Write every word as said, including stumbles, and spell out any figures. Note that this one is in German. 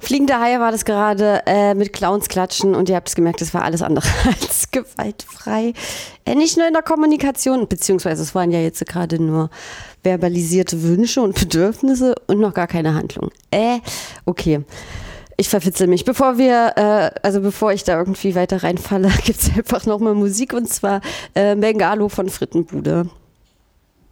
Fliegende Haie war das gerade äh, mit Clowns klatschen und ihr habt es gemerkt, das war alles andere als gewaltfrei. Äh, nicht nur in der Kommunikation, beziehungsweise es waren ja jetzt gerade nur verbalisierte Wünsche und Bedürfnisse und noch gar keine Handlung. Äh, okay. Ich verfitzel mich. Bevor wir, äh, also bevor ich da irgendwie weiter reinfalle, gibt es einfach nochmal Musik und zwar äh, Bengalo von Frittenbude.